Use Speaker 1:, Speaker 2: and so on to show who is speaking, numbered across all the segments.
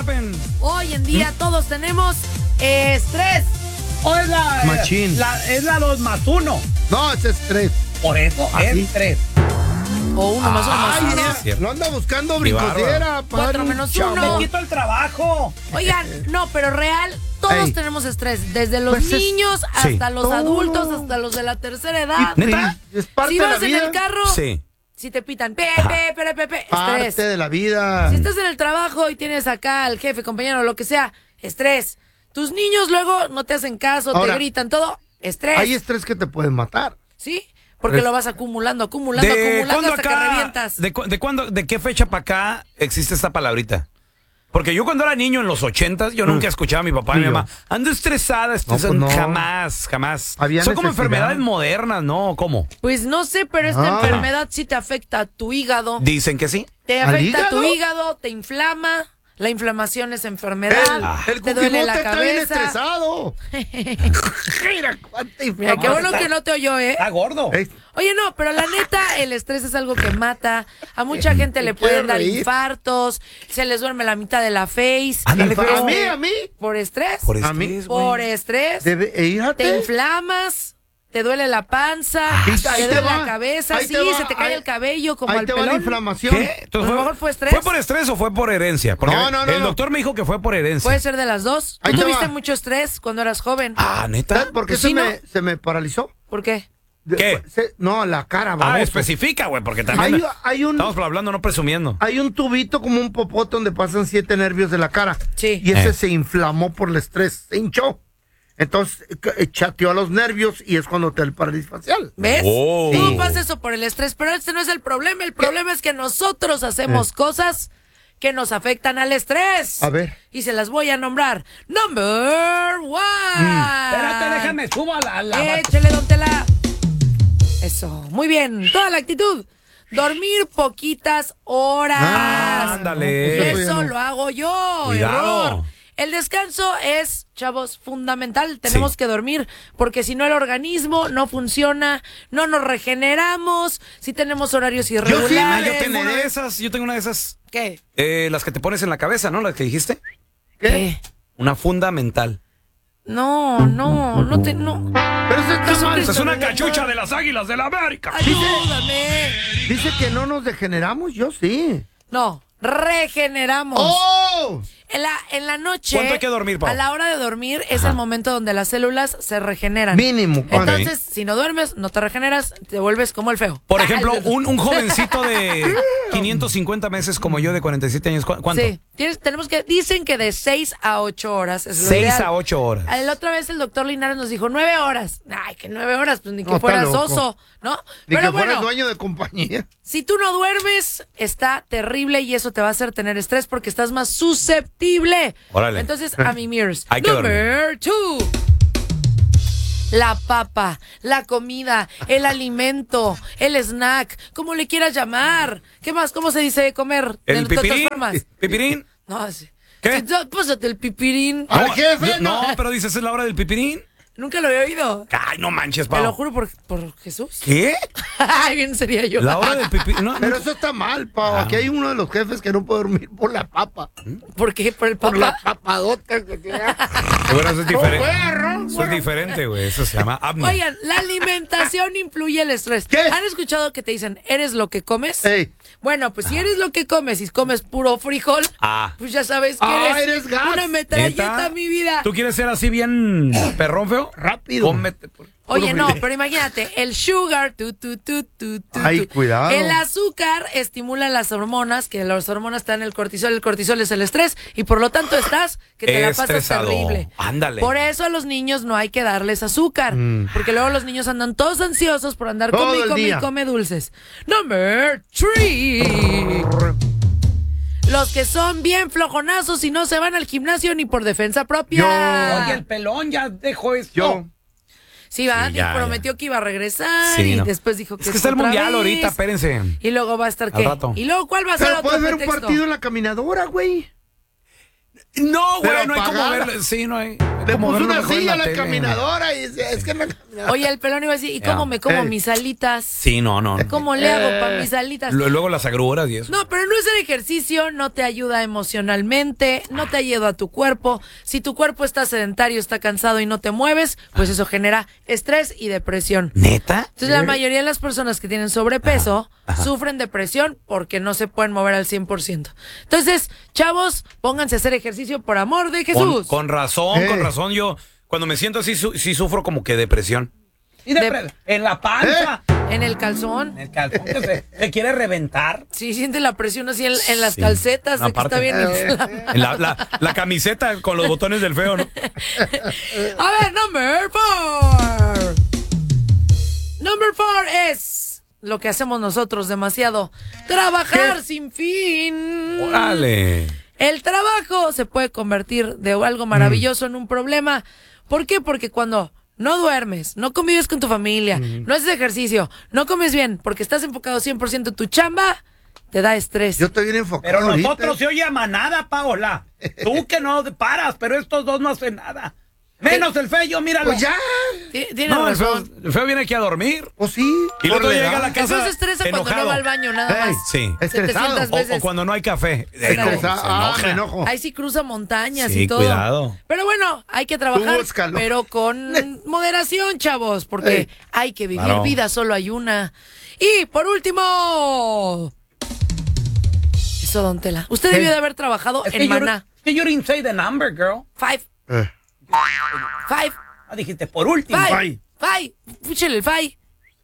Speaker 1: happened?
Speaker 2: Hoy en día todos tenemos estrés.
Speaker 3: O es la...
Speaker 4: Machín.
Speaker 3: Es la 2 más 1.
Speaker 4: No, es estrés.
Speaker 3: Por eso es 3.
Speaker 2: O uno más uno más uno.
Speaker 4: No anda buscando
Speaker 1: Qué
Speaker 4: brincosera.
Speaker 2: 4 menos 1.
Speaker 3: Me quito el trabajo.
Speaker 2: Oigan, no, pero real, todos
Speaker 4: Ey.
Speaker 2: tenemos estrés. Desde los
Speaker 4: Pues es-
Speaker 2: niños
Speaker 1: sí.
Speaker 2: hasta los adultos, hasta los de la tercera edad.
Speaker 1: ¿Neta?
Speaker 4: Es parte
Speaker 2: Si
Speaker 4: de la
Speaker 2: vas en
Speaker 4: vida.
Speaker 2: el carro,
Speaker 1: Sí.
Speaker 2: si te pitan, estrés.
Speaker 4: Parte de la vida.
Speaker 2: Si estás en el trabajo y tienes acá al jefe, compañero, lo que sea, estrés. Tus niños luego no te hacen caso,
Speaker 4: Ahora,
Speaker 2: te gritan, todo, estrés.
Speaker 4: Hay estrés que te pueden matar.
Speaker 2: ¿Sí? Porque lo vas acumulando hasta que revientas.
Speaker 1: ¿De qué fecha para acá existe esta palabrita? Porque yo cuando era niño en los 80s, yo nunca escuchaba a mi papá y mi mamá. Ando estresada,
Speaker 4: No.
Speaker 1: jamás.
Speaker 4: Había
Speaker 1: Son como
Speaker 4: necesidad.
Speaker 1: enfermedades modernas, ¿no? ¿Cómo?
Speaker 2: Pues no sé, pero esta
Speaker 4: Ah.
Speaker 2: enfermedad sí te afecta a tu hígado.
Speaker 1: Dicen que sí.
Speaker 2: Te
Speaker 4: ¿Al
Speaker 2: afecta a tu
Speaker 4: hígado?
Speaker 2: hígado, te inflama. La inflamación es enfermedad.
Speaker 4: El
Speaker 2: te duele la
Speaker 4: Cuquimote está bien
Speaker 2: cabeza.
Speaker 4: estresado. Mira cuánta
Speaker 2: Mira, qué bueno que no te oyó, ¿eh?
Speaker 3: Está gordo.
Speaker 4: Ey,
Speaker 2: Oye, no, pero la neta, el estrés es algo que mata. A mucha gente le pueden dar
Speaker 4: reír.
Speaker 2: infartos, se les duerme la mitad de la face.
Speaker 1: Ándale,
Speaker 4: a
Speaker 2: O-
Speaker 4: mí.
Speaker 2: ¿Por estrés?
Speaker 1: Por
Speaker 4: A mí,
Speaker 1: estrés, güey.
Speaker 2: Por estrés.
Speaker 4: Fíjate.
Speaker 2: Te inflamas, te duele la panza,
Speaker 4: Ahí
Speaker 2: te
Speaker 4: te
Speaker 2: duele
Speaker 4: va,
Speaker 2: la cabeza,
Speaker 4: ahí
Speaker 2: sí,
Speaker 4: te va,
Speaker 2: se te cae
Speaker 4: ahí-
Speaker 2: el cabello como
Speaker 4: Ahí
Speaker 2: al
Speaker 4: te va la
Speaker 2: pelón.
Speaker 4: inflamación.
Speaker 1: ¿Qué? Entonces,
Speaker 2: A lo mejor fue estrés.
Speaker 1: ¿Fue por estrés o fue por herencia? Porque
Speaker 4: No.
Speaker 1: el doctor me dijo que fue por herencia.
Speaker 2: Puede ser de las dos.
Speaker 4: Ahí
Speaker 2: ¿Tú
Speaker 4: te
Speaker 2: tuviste
Speaker 4: va.
Speaker 2: mucho estrés cuando eras joven?
Speaker 1: Ah, ¿neta?
Speaker 4: ¿Sabes por qué
Speaker 2: Pues sí,
Speaker 4: se me paralizó?
Speaker 2: ¿Por qué?
Speaker 1: ¿Qué?
Speaker 4: No, la cara, baboso.
Speaker 1: Especifica, güey, porque también
Speaker 4: Hay un
Speaker 1: estamos hablando, no presumiendo.
Speaker 4: hay un tubito como un popote donde pasan 7 nervios de la cara.
Speaker 2: Sí.
Speaker 4: Y ese se inflamó por el estrés, se hinchó. Entonces chateó a los nervios y es cuando te da el parálisis facial.
Speaker 2: ¿Ves?
Speaker 1: Oh.
Speaker 2: Todo pasa eso por el estrés, pero este no es el problema. El problema es que nosotros hacemos cosas que nos afectan al estrés.
Speaker 4: A ver.
Speaker 2: Y se las voy a nombrar. Number 1.
Speaker 3: Espérate, déjame subo a la...
Speaker 2: Échale, don Tela. Eso, muy bien. Toda la actitud. Dormir poquitas horas.
Speaker 1: Ándale.
Speaker 4: Eso ya
Speaker 2: Eso
Speaker 4: no.
Speaker 2: lo hago yo.
Speaker 1: Cuidado.
Speaker 2: Error. El descanso es, chavos, fundamental. Tenemos
Speaker 1: Sí.
Speaker 2: que dormir, porque si no el organismo no funciona, no nos regeneramos, si tenemos horarios
Speaker 1: Ah,
Speaker 2: irregulares.
Speaker 1: yo tengo una de esas.
Speaker 2: ¿Qué?
Speaker 1: Las que te pones en la cabeza, ¿no? Las que dijiste.
Speaker 2: ¿Qué?
Speaker 1: Una funda mental.
Speaker 2: No.
Speaker 4: Pero eso está mal.
Speaker 1: Es una cachucha de las Águilas de la América.
Speaker 2: Ayúdame.
Speaker 4: Dice que no nos degeneramos, yo sí.
Speaker 2: No, regeneramos.
Speaker 4: ¡Oh!
Speaker 2: En la noche.
Speaker 1: ¿Cuánto hay que dormir, Pau?
Speaker 2: A la hora de dormir es el momento donde las células se regeneran.
Speaker 4: Mínimo, ¿cuánto?
Speaker 2: Entonces, si no duermes, no te regeneras, te vuelves como el feo.
Speaker 1: Por ejemplo, un jovencito de 550 meses como yo de 47 años, ¿cuánto?
Speaker 2: Sí, dicen que de 6 a 8 horas es lo
Speaker 1: 6
Speaker 2: ideal.
Speaker 1: a 8 horas.
Speaker 2: La otra vez el doctor Linares nos dijo 9 horas. Ay, que 9 horas, pues ni que
Speaker 4: No, está
Speaker 2: fueras
Speaker 4: loco.
Speaker 2: oso, ¿no?
Speaker 4: Ni
Speaker 2: Pero
Speaker 4: que fuera
Speaker 2: bueno,
Speaker 4: el dueño de compañía.
Speaker 2: si tú no duermes, está terrible y eso te va a hacer tener estrés porque estás más susceptible.
Speaker 1: Órale.
Speaker 2: Entonces, a mi mirrors.
Speaker 1: Hay que
Speaker 2: Number 2. La papa, la comida, el alimento, el snack, como le quieras llamar. ¿Qué más? ¿Cómo se dice comer?
Speaker 1: ¿El
Speaker 2: de otras
Speaker 1: pipirín?
Speaker 2: formas.
Speaker 1: ¿Pipirín?
Speaker 2: No, sí.
Speaker 1: ¿Qué?
Speaker 2: Sí, pásate el pipirín.
Speaker 4: ¡Al jefe!
Speaker 1: No, pero dices, ¿es la hora del pipirín?
Speaker 2: Nunca lo había oído.
Speaker 1: Ay, no manches,
Speaker 2: Te lo
Speaker 1: Pau.
Speaker 2: juro por Jesús.
Speaker 1: ¿Qué?
Speaker 2: Ay, bien sería yo.
Speaker 1: La hora del pipirín. No,
Speaker 4: Pero eso está mal, Pau. Aquí hay uno de los jefes que no puede dormir por la papa.
Speaker 2: ¿Por qué? ¿Por el
Speaker 4: Por la
Speaker 2: papá?
Speaker 4: papadota que tiene.
Speaker 1: Bueno, eso es diferente. Eso es diferente, güey. Eso se llama apnea.
Speaker 2: Oigan, la alimentación influye el estrés.
Speaker 4: ¿Qué?
Speaker 2: ¿Han escuchado que te dicen, eres lo que comes?
Speaker 4: Ey.
Speaker 2: Bueno, pues si eres lo que comes y comes puro frijol,
Speaker 1: Ah.
Speaker 2: pues ya sabes que
Speaker 4: Ah,
Speaker 2: eres,
Speaker 4: eres gas.
Speaker 2: una metralleta,
Speaker 1: ¿Neta?
Speaker 2: mi vida.
Speaker 1: ¿Tú quieres ser así bien perrón, feo?
Speaker 4: Rápido.
Speaker 1: Cómete.
Speaker 2: Oye,
Speaker 4: puro
Speaker 2: no,
Speaker 4: frijol.
Speaker 2: pero imagínate, el sugar,
Speaker 4: Ay, cuidado.
Speaker 2: El azúcar estimula las hormonas, que las hormonas están en el cortisol es el estrés, y por lo tanto estás que te la pasas
Speaker 1: Estresado.
Speaker 2: terrible.
Speaker 1: Ándale.
Speaker 2: Por eso a los niños no hay que darles azúcar, porque luego los niños andan todos ansiosos por andar
Speaker 4: Todo
Speaker 2: come y
Speaker 4: el
Speaker 2: come y
Speaker 4: día.
Speaker 2: come dulces. Number 3. Los que son bien flojonazos y no se van al gimnasio ni por defensa propia.
Speaker 3: Oye, el pelón ya dejó esto.
Speaker 4: Yo.
Speaker 2: Sí, va,
Speaker 1: Sí, ya,
Speaker 2: prometió que iba a regresar
Speaker 1: Sí,
Speaker 2: y
Speaker 1: no.
Speaker 2: después dijo que
Speaker 1: Es que está el
Speaker 2: otra
Speaker 1: mundial
Speaker 2: vez.
Speaker 1: ahorita, espérense.
Speaker 2: Y luego va a estar
Speaker 1: Al
Speaker 2: ¿qué?
Speaker 1: rato.
Speaker 2: Y luego ¿cuál va a ser
Speaker 4: Pero
Speaker 2: otro
Speaker 4: puedes ver un
Speaker 2: pretexto?
Speaker 4: partido en la caminadora, güey.
Speaker 1: No, güey,
Speaker 4: Pero
Speaker 1: no hay como
Speaker 4: apagada.
Speaker 1: verlo. Sí, no hay.
Speaker 4: Le
Speaker 1: como
Speaker 4: puso
Speaker 1: verlo
Speaker 4: una
Speaker 1: mejor en
Speaker 4: silla a la
Speaker 1: tele.
Speaker 4: caminadora y dice, es que no camina.
Speaker 2: Oye, el pelón iba a decir, ¿y cómo me como mis alitas?
Speaker 1: Sí, no.
Speaker 2: ¿Cómo le hago para mis alitas?
Speaker 1: Luego las agruras y eso.
Speaker 2: No, pero no es el ejercicio, no te ayuda emocionalmente, no te ayuda a tu cuerpo. Si tu cuerpo está sedentario, está cansado y no te mueves, pues eso genera estrés y depresión.
Speaker 1: ¿Neta?
Speaker 2: Entonces la mayoría de las personas que tienen sobrepeso sufren depresión porque no se pueden mover al 100%. Entonces, chavos, pónganse a hacer ejercicio por amor de Jesús.
Speaker 1: Con razón. Yo, cuando me siento así, sí sufro como que depresión.
Speaker 3: Y en la panza,
Speaker 2: En el calzón.
Speaker 3: en el calzón, que se quiere reventar.
Speaker 2: Sí, siente la presión así en las
Speaker 1: Sí.
Speaker 2: calcetas de que
Speaker 1: Aparte.
Speaker 2: está bien inflamado.
Speaker 1: En la camiseta con los botones del feo, ¿no?
Speaker 2: A ver, number 4. Number 4 es lo que hacemos nosotros demasiado. Trabajar sin fin.
Speaker 1: Órale.
Speaker 2: El trabajo se puede convertir de algo maravilloso en un problema. ¿Por qué? Porque cuando no duermes, no convives con tu familia, no haces ejercicio, no comes bien, porque estás enfocado 100% en tu chamba, te da estrés.
Speaker 4: Yo estoy bien enfocado.
Speaker 3: Pero
Speaker 4: ahorita.
Speaker 3: nosotros se oye a manada, Paola. Tú que no paras, pero estos dos no hacen nada. Menos el feo, míralo.
Speaker 4: Pues ya.
Speaker 2: Tienes
Speaker 1: No,
Speaker 2: razón.
Speaker 1: el feo viene aquí a dormir.
Speaker 4: Pues sí.
Speaker 1: Y luego
Speaker 4: por la
Speaker 1: llega a
Speaker 4: edad.
Speaker 1: la casa
Speaker 2: Eso se estresa cuando
Speaker 1: enojado.
Speaker 2: no va al baño, nada
Speaker 4: Ey,
Speaker 2: más.
Speaker 1: Sí.
Speaker 4: Estresado.
Speaker 2: 700
Speaker 1: O
Speaker 2: veces.
Speaker 1: cuando no hay café.
Speaker 4: Estresado.
Speaker 1: Se
Speaker 4: Ah,
Speaker 1: enoja.
Speaker 4: me enojo.
Speaker 2: Ahí sí cruza montañas
Speaker 1: Sí,
Speaker 2: y todo.
Speaker 1: cuidado.
Speaker 2: Pero bueno, hay que trabajar,
Speaker 4: búscalo.
Speaker 2: pero con moderación, chavos, porque
Speaker 4: Ey.
Speaker 2: hay que vivir
Speaker 1: Claro.
Speaker 2: vida, solo hay una. Y por último, eso, don Tela. Usted debió de haber trabajado en Maná.
Speaker 3: Es que you didn't say the number, girl.
Speaker 2: 5,
Speaker 4: Eh.
Speaker 2: 5,
Speaker 3: Ah, dijiste por último.
Speaker 2: 5, 5. Fúchele el 5.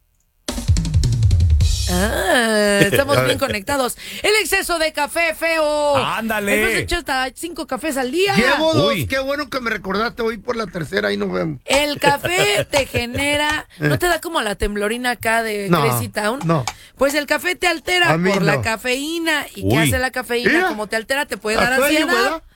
Speaker 2: Estamos bien conectados. El exceso de café, feo.
Speaker 1: Ándale.
Speaker 2: Hemos hecho hasta 5 cafés al día.
Speaker 4: Llevo dos.
Speaker 1: Uy.
Speaker 4: Qué bueno que me recordaste hoy por la tercera. Ahí nos vemos.
Speaker 2: El café te genera, ¿no te da como la temblorina acá de
Speaker 4: No,
Speaker 2: Crazy Town?
Speaker 4: no.
Speaker 2: Pues el café te altera
Speaker 4: A mí
Speaker 2: por
Speaker 4: no.
Speaker 2: la cafeína. ¿Y
Speaker 1: Uy.
Speaker 2: qué hace la cafeína?
Speaker 4: Mira.
Speaker 2: Como te altera, te puede dar
Speaker 4: Hasta ello,
Speaker 2: ansiedad.
Speaker 4: ¿verdad?